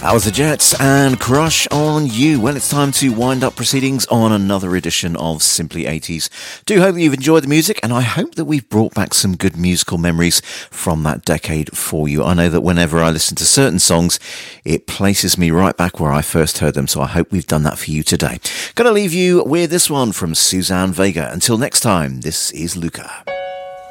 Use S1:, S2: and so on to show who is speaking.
S1: That was the Jets and Crush on You. Well, it's time to wind up proceedings on another edition of Simply 80s. Do hope that you've enjoyed the music, and I hope that we've brought back some good musical memories from that decade for you. I know that whenever I listen to certain songs, it places me right back where I first heard them, so I hope we've done that for you today. Gonna leave you with this one from Suzanne Vega. Until next time, this is Luca.